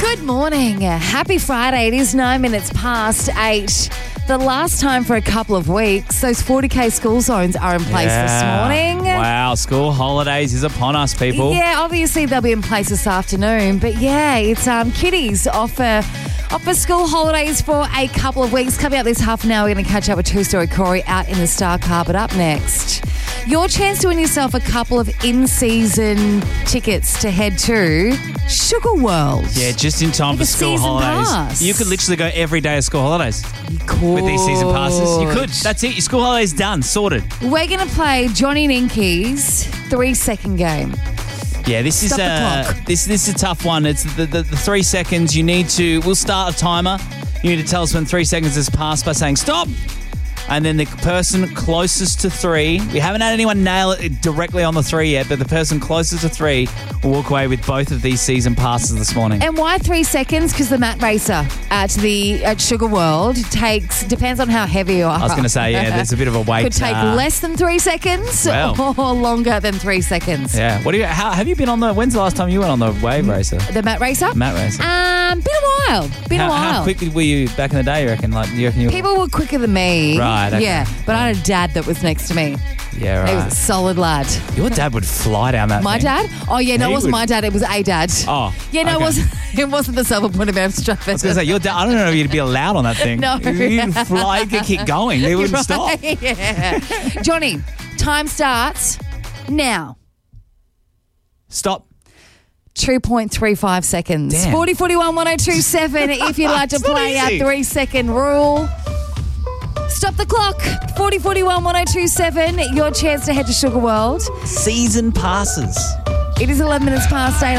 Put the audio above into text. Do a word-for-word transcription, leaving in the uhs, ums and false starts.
Good morning. Happy Friday. It is nine minutes past eight. The last time for a couple of weeks, those forty K school zones are in place Yeah. this morning. Wow, school holidays is upon us, people. Yeah, obviously they'll be in place this afternoon. But yeah, it's um, kiddies offer offer school holidays for a couple of weeks. Coming up this half an hour, we're going to catch up with two-story Corey out in the Star Car. But up next, your chance to win yourself a couple of in-season tickets to head to Sugar World. Yeah, just in time Like for a school season holidays. pass. You could literally go every day of school holidays You could. with these season passes. You could. That's it. Your school holiday's done. Sorted. We're going to play Johnny Ninky's three-second game. Yeah, this is Stop the uh, clock. this this is a tough one. It's the, the, the three seconds. You need to. We'll start a timer. You need to tell us when three seconds has passed by saying stop. And then the person closest to three, we haven't had anyone nail it directly on the three yet, but the person closest to three will walk away with both of these season passes this morning. And why three seconds? Because the mat racer at the at Sugar World takes, depends on how heavy you are. I was going to say, yeah, there's a bit of a wait. Could take uh, less than three seconds Wow. or longer than three seconds. Yeah. What do you? How have you been on the? When's the last time you went on the wave racer? The mat racer? Mat racer. Um, been a while. Been how, a while. how quickly were you back in the day? You reckon? Like you reckon you? People were quicker than me. Right, okay. Yeah, but I had a dad that was next to me. yeah, He was a right. solid lad. Your dad would fly down that. My thing. dad? Oh yeah, no, He it wasn't would- my dad. It was a dad. Oh, yeah, no, okay. it wasn't. It wasn't the Silver Point of Abstract. I was going to say, your dad, I don't know if you'd be allowed on that thing. No. You'd fly, you could keep going. They wouldn't stop. Yeah. Johnny, time starts now. Stop. two point three five seconds. Damn. forty forty-one one oh two seven if you'd like to It's not play our easy. three second rule. Stop the clock. forty forty-one one oh two seven. Your chance to head to Sugar World. Season passes. It is eleven minutes past eight.